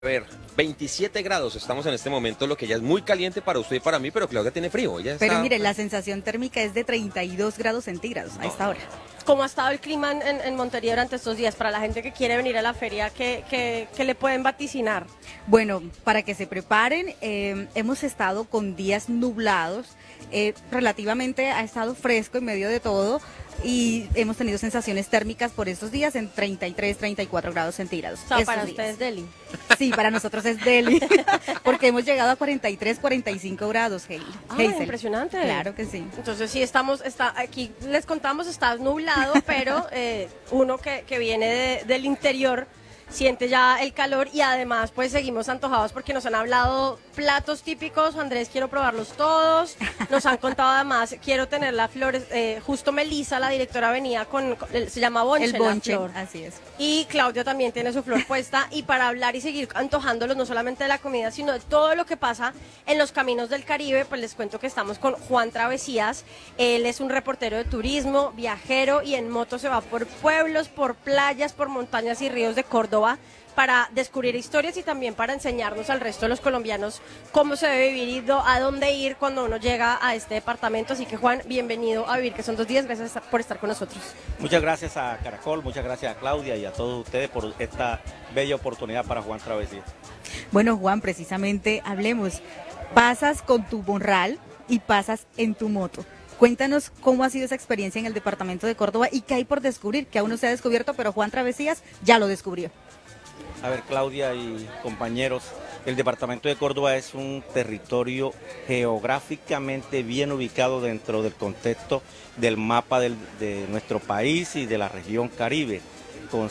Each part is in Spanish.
A ver, 27 grados estamos en este momento, lo que ya es muy caliente para usted y para mí, pero Claudia tiene frío. Ella Pero está... mire, la sensación térmica es de 32 grados centígrados a esta hora. ¿Cómo ha estado el clima en Montería durante estos días? Para la gente que quiere venir a la feria, ¿qué le pueden vaticinar? Bueno, para que se preparen, hemos estado con días nublados, relativamente ha estado fresco en medio de todo y hemos tenido sensaciones térmicas por estos días en 33, 34 grados centígrados. O sea, estos para días. ustedes Delhi. Sí, para nosotros es Delhi, porque hemos llegado a 43, 45 grados, Hazel. Impresionante. Claro que sí. Entonces sí aquí les contamos, está nublado, pero uno que viene del interior siente ya el calor y además pues seguimos antojados porque nos han hablado platos típicos. Andrés, quiero probarlos todos. Nos han contado además, quiero tener las flores, justo Melissa, la directora, venía se llama bonche, El bonche, la flor. así es. Y Claudia también tiene su flor puesta, y para hablar y seguir antojándolos no solamente de la comida, sino de todo lo que pasa en los caminos del Caribe, pues les cuento que estamos con Juan Travesías. Él es un reportero de turismo, viajero, y en moto se va por pueblos, por playas, por montañas y ríos de Córdoba para descubrir historias y también para enseñarnos al resto de los colombianos cómo se debe vivir y a dónde ir cuando uno llega a este departamento. Así que Juan, bienvenido a Vivir, que son 2 días. Gracias por estar con nosotros. Muchas gracias a Caracol, muchas gracias a Claudia y a todos ustedes por esta bella oportunidad para Juan Travesías. Bueno, Juan, precisamente hablemos. Pasas con tu morral y pasas en tu moto. Cuéntanos cómo ha sido esa experiencia en el departamento de Córdoba y qué hay por descubrir, que aún no se ha descubierto, pero Juan Travesías ya lo descubrió. A ver, Claudia y compañeros, el departamento de Córdoba es un territorio geográficamente bien ubicado dentro del contexto del mapa de nuestro país y de la región Caribe, con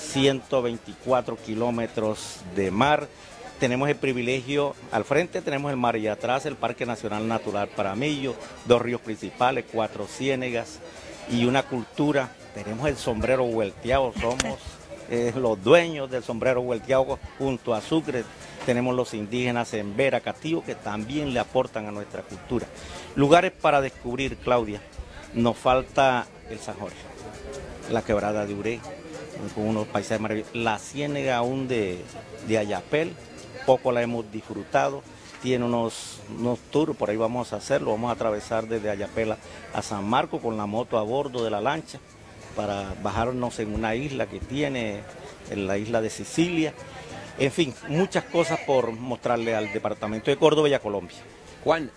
124 kilómetros de mar. Tenemos el privilegio, al frente tenemos el mar y atrás el Parque Nacional Natural Paramillo, 2 ríos principales, 4 ciénegas y una cultura. Tenemos el sombrero vuelteado, somos los dueños del sombrero vuelteado junto a Sucre. Tenemos los indígenas en Vera, Catío, que también le aportan a nuestra cultura. Lugares para descubrir, Claudia. Nos falta el San Jorge, la quebrada de Uré, con unos paisajes maravillosos. La ciénega aún de Ayapel, poco la hemos disfrutado. Tiene unos tours, por ahí vamos a hacerlo. Vamos a atravesar desde Ayapel a San Marcos con la moto a bordo de la lancha, para bajarnos en una isla que tiene, en la isla de Sicilia. En fin, muchas cosas por mostrarle al departamento de Córdoba y a Colombia. Juan,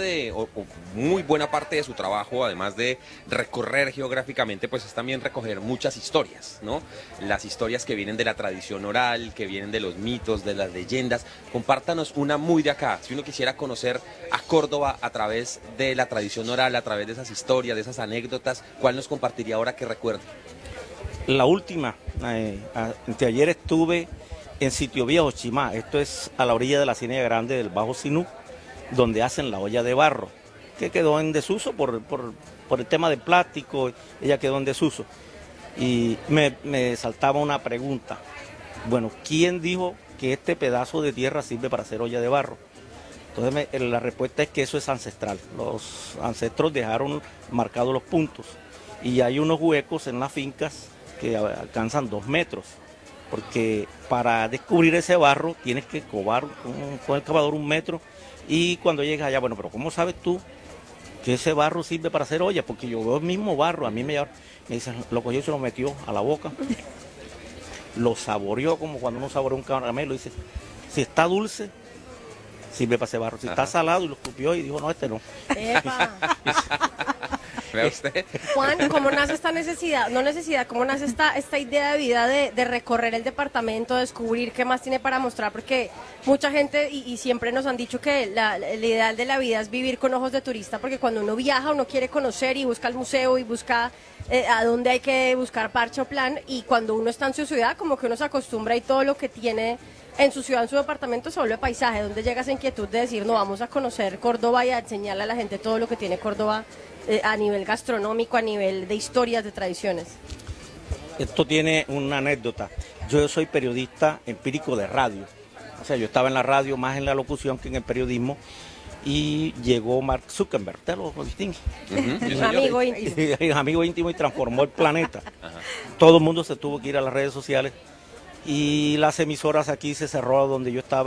muy buena parte de su trabajo, además de recorrer geográficamente, pues es también recoger muchas historias, ¿no? Las historias que vienen de la tradición oral, que vienen de los mitos, de las leyendas. Compártanos una muy de acá. Si uno quisiera conocer a Córdoba a través de la tradición oral, a través de esas historias, de esas anécdotas, ¿cuál nos compartiría ahora que recuerde? La última, anteayer estuve en Sitio Viejo, Chimá. Esto es a la orilla de la Ciénaga Grande del Bajo Sinú, donde hacen la olla de barro, que quedó en desuso por el tema de plástico. Ella quedó en desuso. Y me saltaba una pregunta. Bueno, ¿quién dijo que este pedazo de tierra sirve para hacer olla de barro? Entonces la respuesta es que eso es ancestral. Los ancestros dejaron marcados los puntos y hay unos huecos en las fincas que alcanzan 2 metros. Porque para descubrir ese barro tienes que cobar con el cavador 1 metro. Y cuando llegas allá, bueno, pero ¿cómo sabes tú que ese barro sirve para hacer olla? Porque yo veo el mismo barro, a mí me dicen, lo cogió y se lo metió a la boca, lo saboreó como cuando uno saborea un caramelo, y dice, si está dulce, sirve para ese barro, si está salado, y lo escupió y dijo, no, este no. ¡Epa! ¿Ve usted? Juan, ¿cómo nace esta necesidad? No necesidad, ¿cómo nace esta idea de vida de recorrer el departamento, descubrir qué más tiene para mostrar? Porque mucha gente, y siempre nos han dicho que el ideal de la vida es vivir con ojos de turista, porque cuando uno viaja, uno quiere conocer y busca el museo y busca a dónde hay que buscar parche o plan, y cuando uno está en su ciudad, como que uno se acostumbra y todo lo que tiene en su ciudad, en su departamento, se vuelve paisaje, donde llega esa inquietud de decir, no, vamos a conocer Córdoba y a enseñarle a la gente todo lo que tiene Córdoba a nivel gastronómico, a nivel de historias, de tradiciones. Esto tiene una anécdota. Yo soy periodista empírico de radio. O sea, yo estaba en la radio más en la locución que en el periodismo, y llegó Mark Zuckerberg, ¿te lo distingue? Amigo íntimo. Amigo íntimo, y transformó el planeta. Todo el mundo se tuvo que ir a las redes sociales y las emisoras aquí se cerró donde yo estaba.